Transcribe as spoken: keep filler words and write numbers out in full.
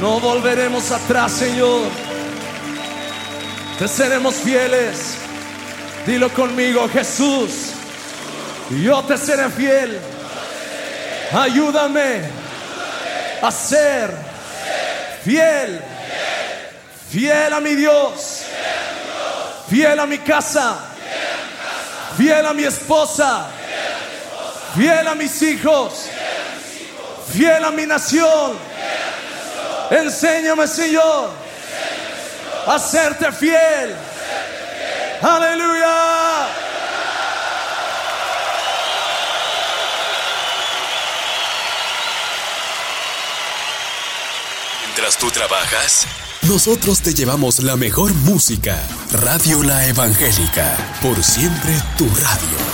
No volveremos atrás, Señor. Te seremos fieles. Dilo conmigo, Jesús. Yo te seré fiel. Ayúdame a ser fiel. Fiel a mi Dios. Fiel a mi casa. Fiel a mi esposa. Fiel a mis hijos. Fiel a mi nación. Enséñame, Señor, a serte fiel. Aleluya. Mientras tú trabajas, nosotros te llevamos la mejor música. Radio La Evangélica, por siempre tu radio.